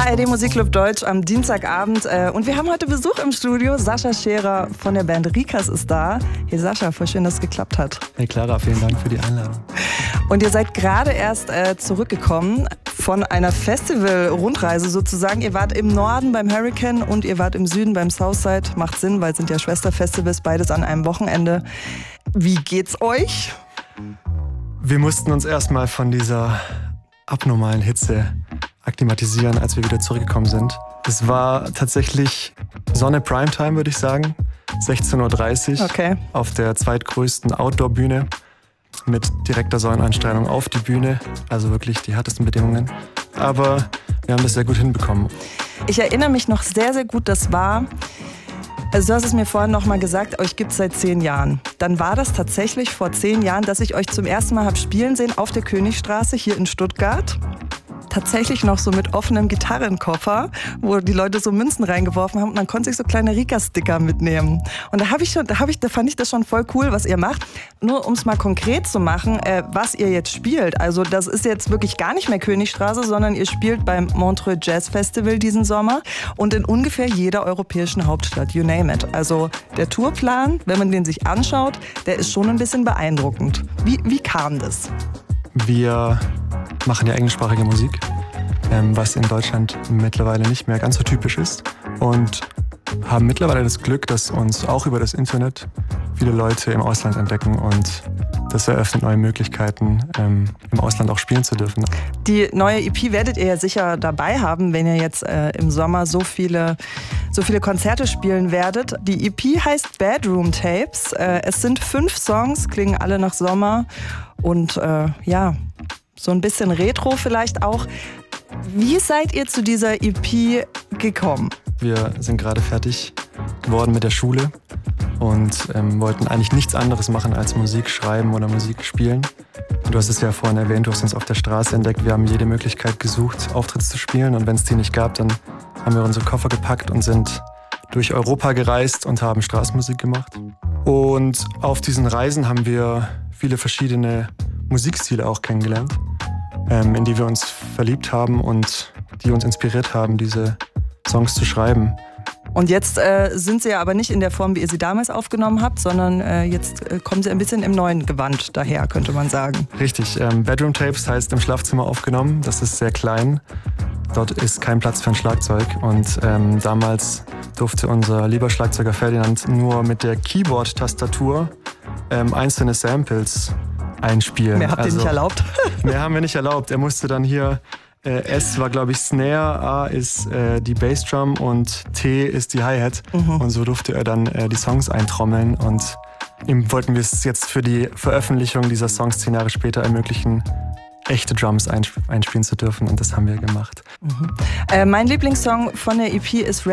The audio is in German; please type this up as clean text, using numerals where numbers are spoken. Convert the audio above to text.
ARD Musikclub Deutsch am Dienstagabend. Und wir haben heute Besuch im Studio. Sascha Scherer von der Band Rikas ist da. Hey Sascha, voll schön, dass es geklappt hat. Hey Clara, vielen Dank für die Einladung. Und ihr seid gerade erst zurückgekommen von einer Festival-Rundreise sozusagen. Ihr wart im Norden beim Hurricane und ihr wart im Süden beim Southside. Macht Sinn, weil es sind ja Schwesterfestivals, beides an einem Wochenende. Wie geht's euch? Wir mussten uns erstmal von dieser abnormalen Hitze akklimatisieren, als wir wieder zurückgekommen sind. Es war tatsächlich Sonne Primetime, würde ich sagen. 16:30 Uhr Okay. Auf der zweitgrößten Outdoor-Bühne mit direkter Sonneneinstrahlung auf die Bühne. Also wirklich die härtesten Bedingungen. Aber wir haben das sehr gut hinbekommen. Ich erinnere mich noch sehr, sehr gut, das war... Also du hast es mir vorhin noch mal gesagt, euch gibt es seit 10 Jahren. Dann war das tatsächlich vor 10 Jahren, dass ich euch zum ersten Mal habe spielen sehen auf der Königstraße hier in Stuttgart. Tatsächlich noch so mit offenem Gitarrenkoffer, wo die Leute so Münzen reingeworfen haben und dann konnte ich so kleine Rika-Sticker mitnehmen. Und da fand ich das schon voll cool, was ihr macht. Nur um es mal konkret zu machen, was ihr jetzt spielt. Also das ist jetzt wirklich gar nicht mehr Königstraße, sondern ihr spielt beim Montreux Jazz Festival diesen Sommer und in ungefähr jeder europäischen Hauptstadt, you name it. Also der Tourplan, wenn man den sich anschaut, der ist schon ein bisschen beeindruckend. Wie kam das? Wir machen ja englischsprachige Musik, was in Deutschland mittlerweile nicht mehr ganz so typisch ist. Und haben mittlerweile das Glück, dass uns auch über das Internet viele Leute im Ausland entdecken. Und das eröffnet neue Möglichkeiten, im Ausland auch spielen zu dürfen. Die neue EP werdet ihr ja sicher dabei haben, wenn ihr jetzt im Sommer so viele Konzerte spielen werdet. Die EP heißt Bedroom Tapes. Es sind 5 Songs, klingen alle nach Sommer. Und so ein bisschen Retro vielleicht auch. Wie seid ihr zu dieser EP gekommen? Wir sind gerade fertig geworden mit der Schule und wollten eigentlich nichts anderes machen als Musik schreiben oder Musik spielen. Du hast es ja vorhin erwähnt, du hast uns auf der Straße entdeckt. Wir haben jede Möglichkeit gesucht, Auftritte zu spielen. Und wenn es die nicht gab, dann haben wir unsere Koffer gepackt und sind durch Europa gereist und haben Straßenmusik gemacht. Und auf diesen Reisen haben wir viele verschiedene Musikstile auch kennengelernt, in die wir uns verliebt haben und die uns inspiriert haben, diese Songs zu schreiben. Und jetzt sind sie ja aber nicht in der Form, wie ihr sie damals aufgenommen habt, sondern jetzt kommen sie ein bisschen im neuen Gewand daher, könnte man sagen. Richtig. Bedroom Tapes heißt im Schlafzimmer aufgenommen. Das ist sehr klein. Dort ist kein Platz für ein Schlagzeug. Und damals durfte unser lieber Schlagzeuger Ferdinand nur mit der Keyboard-Tastatur einzelne Samples einspielen. Mehr habt ihr nicht erlaubt? Mehr haben wir nicht erlaubt. Er musste dann hier, S war glaube ich Snare, A ist die Bassdrum und T ist die Hi-Hat. Und so durfte er dann die Songs eintrommeln und ihm wollten wir es jetzt für die Veröffentlichung dieser Songs 10 Jahre später ermöglichen, echte Drums einspielen zu dürfen und das haben wir gemacht. Mein Lieblingssong von der EP ist